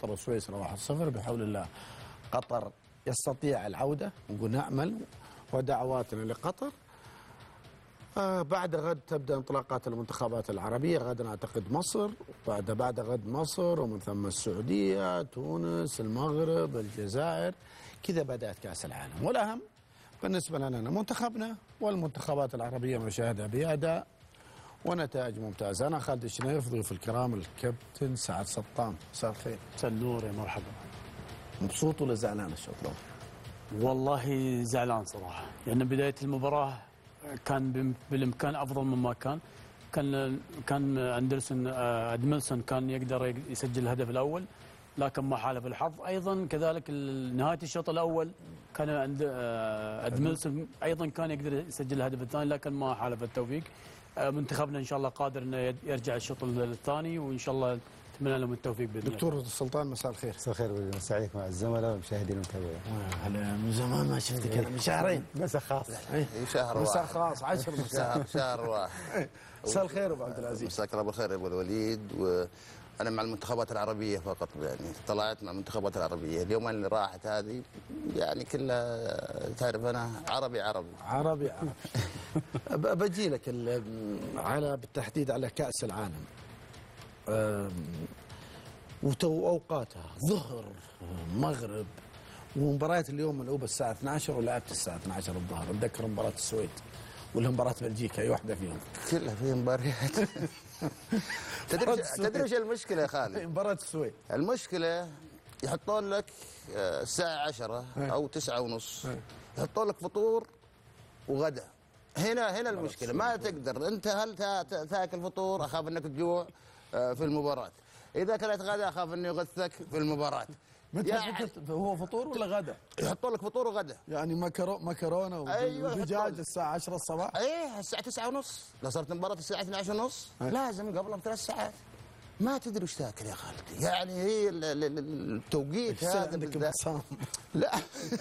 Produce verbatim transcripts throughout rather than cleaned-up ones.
قطر وسويسرا واحد صفر بحول الله. قطر يستطيع العودة، نقول نأمل ودعواتنا لقطر. آه بعد غد تبدأ انطلاقات المنتخبات العربية، غدا أعتقد مصر، بعد بعد غد مصر، ومن ثم السعودية، تونس، المغرب، الجزائر. كذا بدأت كأس العالم. والأهم بالنسبة لنا منتخبنا والمنتخبات العربية مشاهدة بأداء ونتائج ممتازة. أنا خالد الشنيف، ضيوف الكرام الكابتن سعد سطام. مساء الخير. مساء النور، يا مرحبا. مبسوط ولا زعلان الشوط الأول؟ والله زعلان صراحة، لأن يعني بداية المباراة كان بالإمكان أفضل مما كان. كان كان أندرسون أدملسون كان يقدر يسجل الهدف الأول، لكن ما حالف الحظ. أيضا كذلك نهاية الشوط الأول كان عند أدملسون أيضا كان يقدر يسجل الهدف الثاني، لكن ما حالف التوفيق. منتخبنا إن شاء الله قادر إنه يرجع الشوط الثاني، وإن شاء الله نتمنى لهم التوفيق باذن الله. دكتور السلطان، مساء الخير. مساء الخير ومساء عليك مع الزملاء والمشاهدين والمتابعين. هلا، من زمان ما شفتك انا، من شهرين. مساء خاص. شهر واحد. مساء خاص، عشر مساء. شهر واحد. مساء الخير ابو عبد العزيز. مساك الله بالخير يا ابو الوليد. وانا مع المنتخبات العربيه فقط، يعني طلعت مع المنتخبات العربيه. اليومين اللي راحت هذه يعني كلها تعرف انا عربي عربي عربي عربي. بجي لك على بالتحديد على كأس العالم وأوقاتها، ظهر، مغرب، ومباريات اليوم ملعوبة الساعة اثنتي عشرة ولعبت الساعة اثنتي عشرة الظهر. أتذكر مباراة السويد ولا مباراة بلجيكا، أي واحدة فيهم؟ كلها في مباريات. تدري تدري ايش المشكلة يا خالد؟ مباراة السويد المشكلة يحطون لك الساعة عشرة أو تسعة ونص، يحطون لك فطور وغدا. هنا هنا المشكلة، ما تقدر أنت هل تاكل فطور أخاف أنك تجوع في المباراة، إذا كلت غدا أخاف أنه يغثك في المباراة. يعني هو فطور ولا غدا؟ يحطون لك فطور وغدا، يعني مكرو مكرونه ودجاج. أيوة الساعة عشرة الصباح. ايه الساعة تسعة ونص، لو صارت المباراة الساعة اثنتي عشرة ونص لازم قبلها بثلاث ساعات. ما تدري وش تاكل يا خالد، يعني هي التوقيت هذا عندك انفصام. لا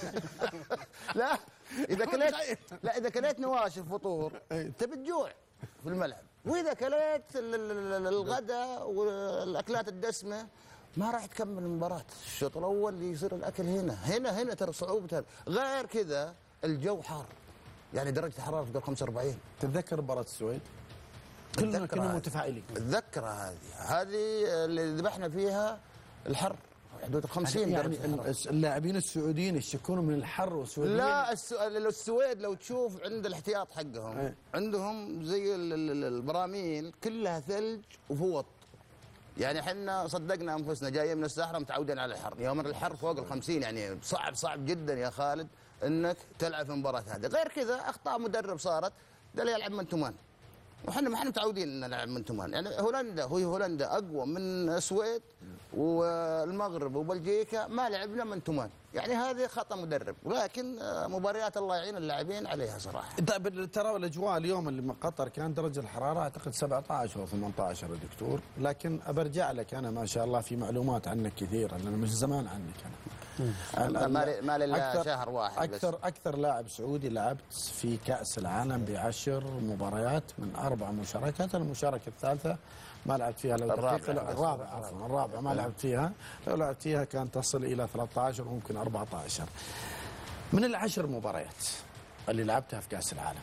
لا اذا كليت لا اذا كليت نواشف فطور تبي تجوع في الملعب، واذا كليت الغداء والاكلات الدسمه ما راح تكمل المباراة. الشوط الأول يصير الأكل هنا هنا هنا ترى صعوبته. غير كذا الجو حار، يعني درجة الحرارة تقول خمسة وأربعين. تتذكر مباراة السويد؟ كلنا كنا متفائلين. اتذكر هذه هذه اللي ذبحنا فيها الحر حدود خمسين يعني درجة. اللاعبين السعوديين يشكون من الحر والسويديين. لا السويد لو تشوف عند الاحتياط حقهم ايه؟ عندهم زي البراميل كلها ثلج وفوط. يعني احنا صدقنا انفسنا جايين من الصحراء متعودين على الحر، يوم الحر فوق الخمسين، يعني صعب صعب جدا يا خالد انك تلعب في المباراه هذه. غير كذا اخطاء مدرب صارت، ده اللي يلعب من تمان، وحنا ما احنا متعودين ان نلعب من تمان. يعني هولندا هي هولندا اقوى من السويد والمغرب وبلجيكا، ما لعبنا من تمان، يعني هذه خطا مدرب. ولكن مباريات الله يعين اللاعبين عليها صراحه. طيب ترى الاجواء اليوم اللي من قطر كان درجه الحراره اعتقد سبعة عشر او ثمانية عشر يا دكتور، لكن برجع لك انا ما شاء الله في معلومات عنك كثيره لان مش زمان عنك انا. ما لله شهر واحد اكثر بس. اكثر لاعب سعودي لعبت في كاس العالم بعشر مباريات من اربع مشاركات، المشاركه الثالثه ما لعبت فيها لو دقيقه. الرابع عفوا الرابعه ما لعبت فيها، لو لعبت فيها كانت تصل الى ثلاثة عشر وممكن أربعة عشر. من العشر مباريات اللي لعبتها في كاس العالم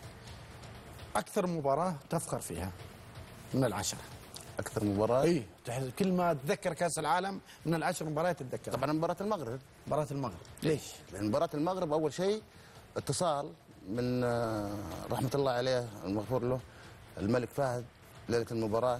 اكثر مباراه تفخر فيها من العشره؟ اكثر مباراه اي كل ما تتذكر كاس العالم من العشر مباريات تتذكر؟ طبعا مباراه المغرب. مباراه المغرب ليش؟ لان مباراه المغرب اول شيء اتصال من رحمه الله عليه المغفور له الملك فهد ليله المباراه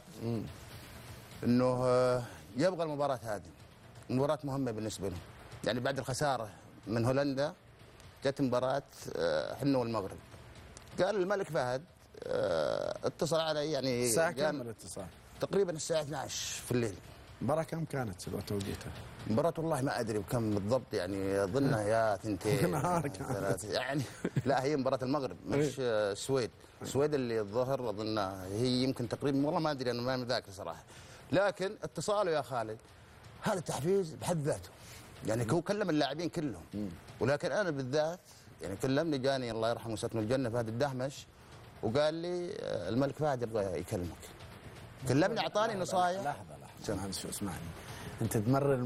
انه يبغى المباراه هذه، مباراه مهمه بالنسبه له. يعني بعد الخساره من هولندا جت مباراه احنا والمغرب. قال الملك فهد اتصل علي، يعني الساعه كم الاتصال؟ تقريبا الساعه اثنتي عشرة في الليل. المباراه كم كانت توقيتها؟ مباراة والله ما ادري بكم بالضبط، يعني اظنها يا ثنتين نهار كانت يعني. لا هي مباراة المغرب مش السويد. السويد اللي الظهر اظنها هي يمكن تقريبا، والله ما ادري انا ما مذاكر صراحه. لكن اتصاله يا خالد هذا تحفيز بحد ذاته، يعني هو كلم اللاعبين كلهم. ولكن انا بالذات يعني كلمني، جاني الله يرحمه ويسكنه الجنه فهد الدهمش وقال لي الملك فهد يبغى يكلمك. كلمني اعطاني نصايح. لحظه لحظه شو اسمعني، انت تمرر